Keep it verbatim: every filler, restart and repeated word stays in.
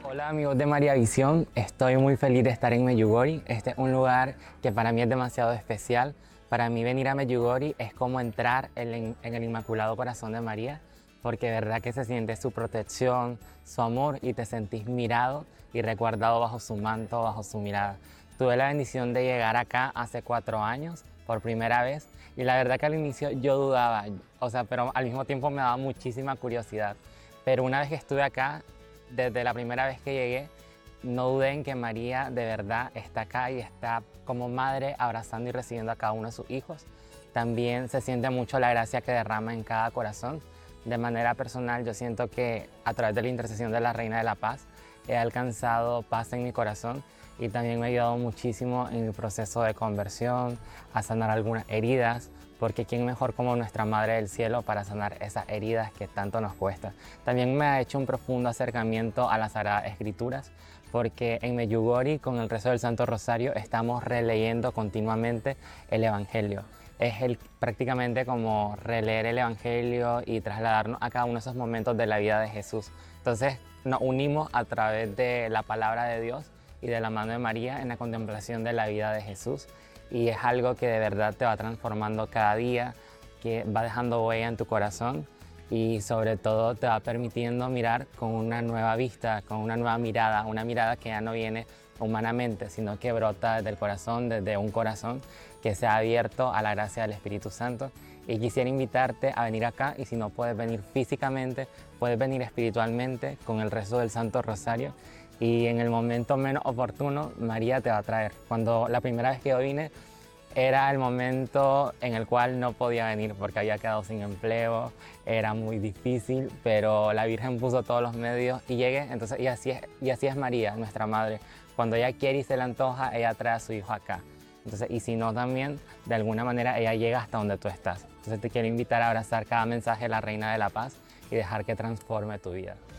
Hola amigos de María Visión, estoy muy feliz de estar en Medjugorje. Este es un lugar que para mí es demasiado especial. Para mí venir a Medjugorje es como entrar en, en el Inmaculado Corazón de María, porque de verdad que se siente su protección, su amor y te sentís mirado y resguardado bajo su manto, bajo su mirada. Tuve la bendición de llegar acá hace cuatro años por primera vez y la verdad que al inicio yo dudaba, o sea, pero al mismo tiempo me daba muchísima curiosidad. Pero una vez que estuve acá, desde la primera vez que llegué, no dudé en que María de verdad está acá y está como madre abrazando y recibiendo a cada uno de sus hijos. También se siente mucho la gracia que derrama en cada corazón. De manera personal, yo siento que a través de la intercesión de la Reina de la Paz he alcanzado paz en mi corazón y también me ha ayudado muchísimo en el proceso de conversión, a sanar algunas heridas, porque quién mejor como nuestra Madre del Cielo para sanar esas heridas que tanto nos cuesta. También me ha hecho un profundo acercamiento a las Sagradas Escrituras, porque en Medjugorje, con el rezo del Santo Rosario, estamos releyendo continuamente el Evangelio. Es el, prácticamente como releer el Evangelio y trasladarnos a cada uno de esos momentos de la vida de Jesús. Entonces nos unimos a través de la palabra de Dios y de la mano de María en la contemplación de la vida de Jesús. Y es algo que de verdad te va transformando cada día, que va dejando huella en tu corazón y sobre todo te va permitiendo mirar con una nueva vista, con una nueva mirada, una mirada que ya no viene humanamente, sino que brota desde el corazón, desde un corazón que se ha abierto a la gracia del Espíritu Santo. Y quisiera invitarte a venir acá, y si no puedes venir físicamente, puedes venir espiritualmente con el rezo del Santo Rosario, y en el momento menos oportuno María te va a traer. Cuando la primera vez que yo vine era el momento en el cual no podía venir porque había quedado sin empleo, era muy difícil, pero la Virgen puso todos los medios y llegué. Entonces, y así es, y así es María, nuestra Madre. Cuando ella quiere y se le antoja, ella trae a su hijo acá. Entonces, y si no también, de alguna manera ella llega hasta donde tú estás. Entonces te quiero invitar a abrazar cada mensaje de la Reina de la Paz y dejar que transforme tu vida.